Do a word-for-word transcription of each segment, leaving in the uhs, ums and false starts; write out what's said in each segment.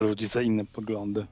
ludzi za inne poglądy.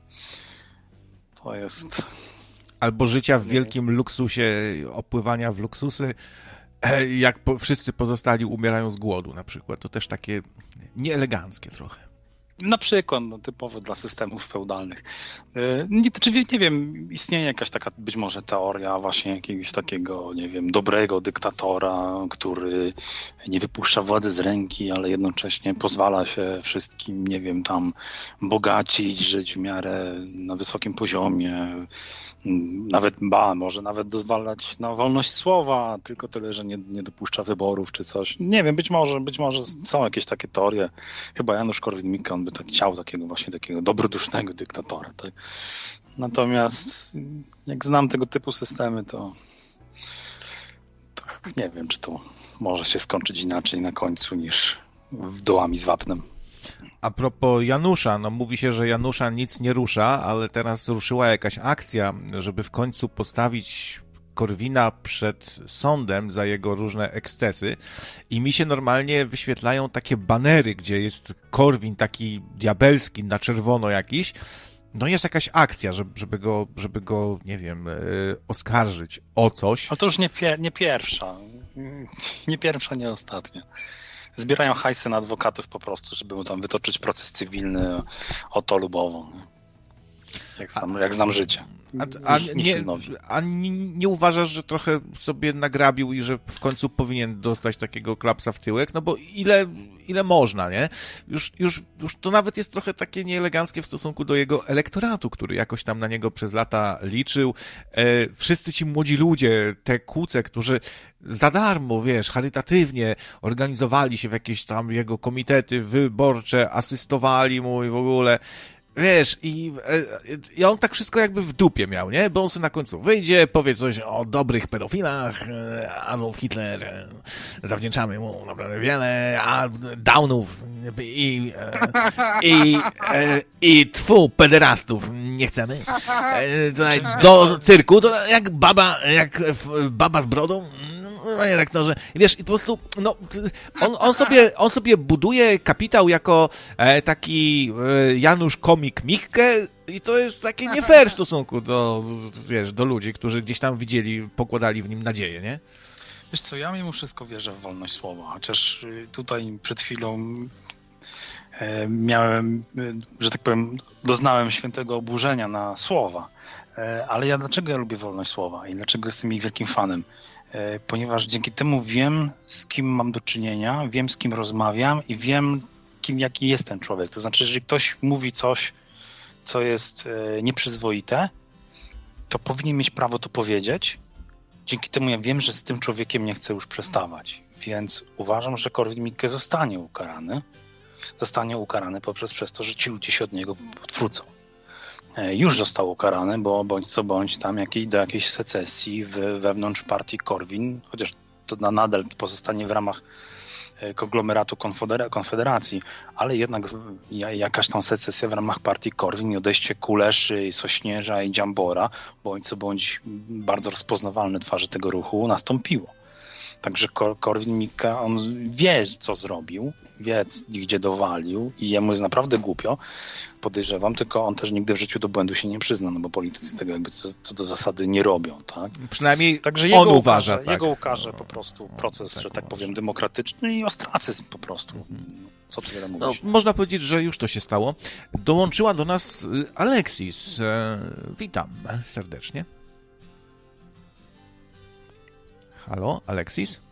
To jest... Albo życia w wielkim luksusie, opływania w luksusy, jak po, wszyscy pozostali umierają z głodu na przykład. To też takie nieeleganckie trochę. Na przykład, no, typowe dla systemów feudalnych. Nie, czy, nie wiem, istnieje jakaś taka być może teoria właśnie jakiegoś takiego, nie wiem, dobrego dyktatora, który nie wypuszcza władzy z ręki, ale jednocześnie pozwala się wszystkim, nie wiem, tam bogacić, żyć w miarę na wysokim poziomie, nawet ba, może nawet dozwalać na wolność słowa, tylko tyle, że nie, nie dopuszcza wyborów czy coś. Nie wiem, być może, być może są jakieś takie teorie. Chyba Janusz Korwin-Mikke, on by tak chciał takiego właśnie takiego dobrodusznego dyktatora. Tak? Natomiast jak znam tego typu systemy, to, to nie wiem, czy to może się skończyć inaczej na końcu niż w dołami z wapnem. A propos Janusza, no mówi się, że Janusza nic nie rusza, ale teraz ruszyła jakaś akcja, żeby w końcu postawić Korwina przed sądem za jego różne ekscesy i mi się normalnie wyświetlają takie banery, gdzie jest Korwin taki diabelski na czerwono jakiś. No jest jakaś akcja, żeby, żeby go, żeby go, nie wiem, yy, oskarżyć o coś. Ale to już nie, pie- nie pierwsza. Nie pierwsza, nie ostatnia. Zbierają hajsy na adwokatów po prostu, żeby mu tam wytoczyć proces cywilny o to lub owo. Jak znam, jak znam życie. A, a, nie, a nie, nie uważasz, że trochę sobie nagrabił i że w końcu powinien dostać takiego klapsa w tyłek? No bo ile, ile można, nie? Już, już, już to nawet jest trochę takie nieeleganckie w stosunku do jego elektoratu, który jakoś tam na niego przez lata liczył. E, wszyscy ci młodzi ludzie, te kuce, którzy za darmo, wiesz, charytatywnie organizowali się w jakieś tam jego komitety wyborcze, asystowali mu i w ogóle... Wiesz, i, i on tak wszystko jakby w dupie miał, nie? Bo on sobie na końcu wyjdzie, powie coś o dobrych pedofilach, Adolf Hitler, zawdzięczamy mu naprawdę wiele, a Downów i, i, i, i tfu, pederastów nie chcemy. Tutaj do cyrku, to jak baba, jak baba z brodą, panie rektorze. Wiesz, i po prostu, no, on, on, sobie, on sobie buduje kapitał jako e, taki e, Janusz Komik Mikke i to jest takie nie fair w stosunku do, wiesz, do ludzi, którzy gdzieś tam widzieli, pokładali w nim nadzieję, nie? Wiesz co, ja mimo wszystko wierzę w wolność słowa, chociaż tutaj przed chwilą e, miałem, że tak powiem, doznałem świętego oburzenia na słowa. E, ale ja dlaczego ja lubię wolność słowa i dlaczego jestem jej wielkim fanem? Ponieważ dzięki temu wiem, z kim mam do czynienia, wiem, z kim rozmawiam i wiem, kim, jaki jest ten człowiek. To znaczy, jeżeli ktoś mówi coś, co jest nieprzyzwoite, to powinien mieć prawo to powiedzieć. Dzięki temu ja wiem, że z tym człowiekiem nie chcę już przestawać. Więc uważam, że Korwin-Mikke zostanie ukarany. Zostanie ukarany poprzez przez to, że ci ludzie się od niego odwrócą. Już został ukarany, bo bądź co bądź tam jakiej, do jakiejś secesji w, wewnątrz partii Korwin, chociaż to nadal pozostanie w ramach konglomeratu konfedera- Konfederacji, ale jednak jakaś tam secesja w ramach partii Korwin i odejście Kuleszy, Sośnierza i Dziambora, bądź co bądź bardzo rozpoznawalne twarze tego ruchu nastąpiło. Także Korwin-Mikke, on wie, co zrobił, wie, gdzie dowalił i jemu jest naprawdę głupio, podejrzewam, tylko on też nigdy w życiu do błędu się nie przyzna, no bo politycy tego jakby co, co do zasady nie robią, tak? Przynajmniej Także on jego uważa, ukaże, tak. Jego ukaże po prostu proces, tak że tak uważa. powiem, demokratyczny i ostracyzm po prostu. Co tu wiele mówić? No, można powiedzieć, że już to się stało. Dołączyła do nas Aleksis. Witam serdecznie. Halo, Aleksis?